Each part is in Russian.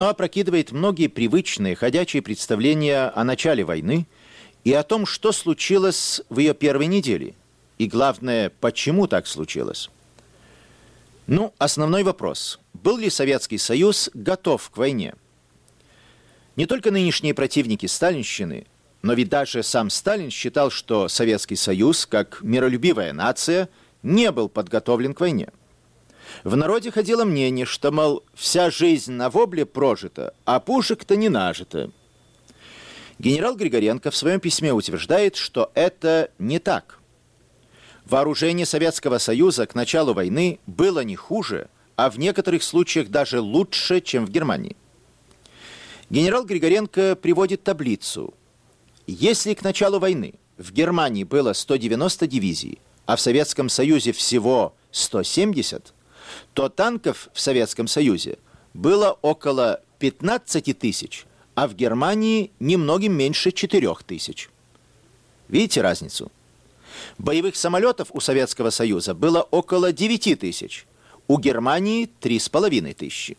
опрокидывает многие привычные ходячие представления о начале войны и о том, что случилось в ее первой неделе, и главное, почему так случилось. Основной вопрос. Был ли Советский Союз готов к войне? Не только нынешние противники сталинщины, но ведь даже сам Сталин считал, что Советский Союз, как миролюбивая нация, не был подготовлен к войне. В народе ходило мнение, что, мол, вся жизнь на вобле прожита, а пушек-то не нажито. Генерал Григоренко в своем письме утверждает, что это не так. Вооружение Советского Союза к началу войны было не хуже, а в некоторых случаях даже лучше, чем в Германии. Генерал Григоренко приводит таблицу. Если к началу войны в Германии было 190 дивизий, а в Советском Союзе всего 170, то танков в Советском Союзе было около 15 тысяч, а в Германии немногим меньше 4 тысяч. Видите разницу? Боевых самолетов у Советского Союза было около 9 тысяч, у Германии 3,5 тысячи.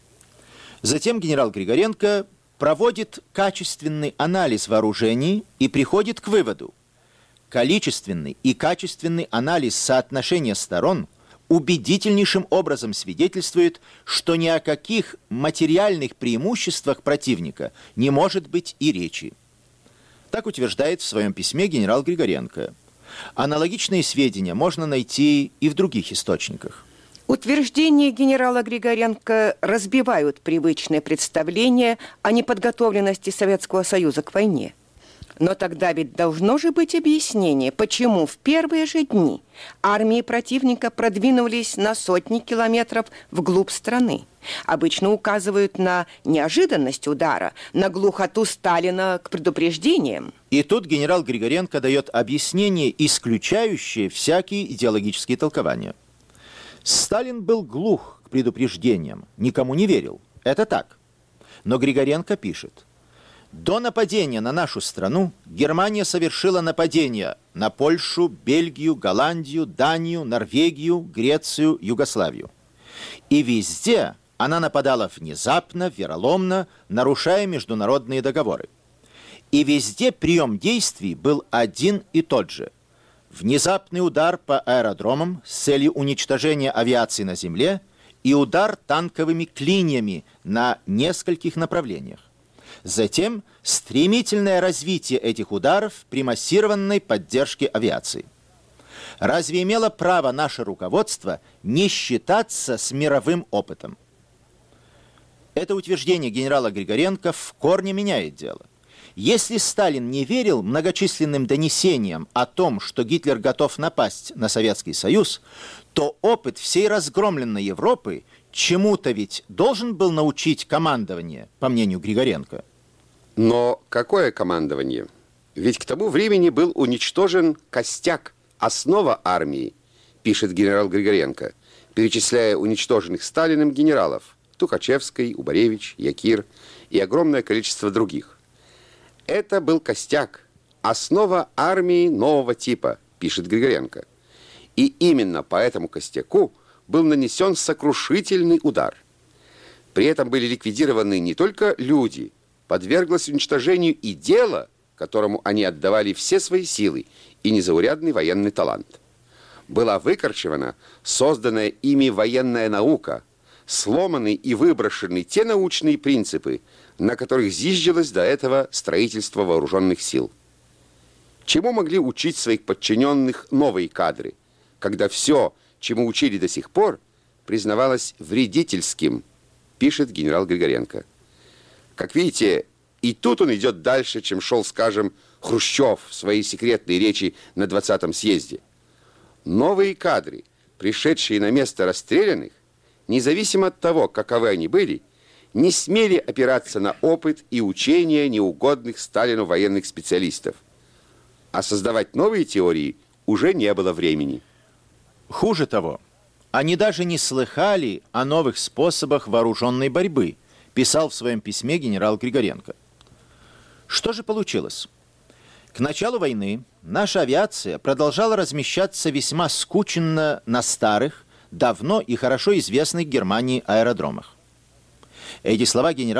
Затем генерал Григоренко проводит качественный анализ вооружений и приходит к выводу. Количественный и качественный анализ соотношения сторон убедительнейшим образом свидетельствует, что ни о каких материальных преимуществах противника не может быть и речи. Так утверждает в своем письме генерал Григоренко. Аналогичные сведения можно найти и в других источниках. Утверждения генерала Григоренко разбивают привычное представление о неподготовленности Советского Союза к войне. Но тогда ведь должно же быть объяснение, почему в первые же дни армии противника продвинулись на сотни километров вглубь страны. Обычно указывают на неожиданность удара, на глухоту Сталина к предупреждениям. И тут генерал Григоренко дает объяснение, исключающее всякие идеологические толкования. Сталин был глух к предупреждениям, никому не верил. Это так. Но Григоренко пишет. До нападения на нашу страну Германия совершила нападения на Польшу, Бельгию, Голландию, Данию, Норвегию, Грецию, Югославию. И везде она нападала внезапно, вероломно, нарушая международные договоры. И везде прием действий был один и тот же. Внезапный удар по аэродромам с целью уничтожения авиации на земле и удар танковыми клиньями на нескольких направлениях. Затем стремительное развитие этих ударов при массированной поддержке авиации. Разве имело право наше руководство не считаться с мировым опытом? Это утверждение генерала Григоренко в корне меняет дело. Если Сталин не верил многочисленным донесениям о том, что Гитлер готов напасть на Советский Союз, то опыт всей разгромленной Европы чему-то ведь должен был научить командование, по мнению Григоренко. Но какое командование? Ведь к тому времени был уничтожен костяк, основа армии, пишет генерал Григоренко, перечисляя уничтоженных Сталиным генералов Тухачевский, Убаревич, Якир и огромное количество других. Это был костяк, основа армии нового типа, пишет Григоренко. И именно по этому костяку был нанесен сокрушительный удар. При этом были ликвидированы не только люди, подверглось уничтожению и дело, которому они отдавали все свои силы, и незаурядный военный талант. Была выкорчевана созданная ими военная наука, сломаны и выброшены те научные принципы, на которых зиждилось до этого строительство вооруженных сил. Чему могли учить своих подчиненных новые кадры, когда все, чему учили до сих пор, признавалось вредительским, пишет генерал Григоренко. Как видите, и тут он идет дальше, чем шел, скажем, Хрущев в своей секретной речи на 20-м съезде. Новые кадры, пришедшие на место расстрелянных, независимо от того, каковы они были, не смели опираться на опыт и учения неугодных Сталину военных специалистов. А создавать новые теории уже не было времени. Хуже того, они даже не слыхали о новых способах вооруженной борьбы, писал в своем письме генерал Григоренко. Что же получилось? К началу войны наша авиация продолжала размещаться весьма скученно на старых, давно и хорошо известных Германии аэродромах. Эти слова генерал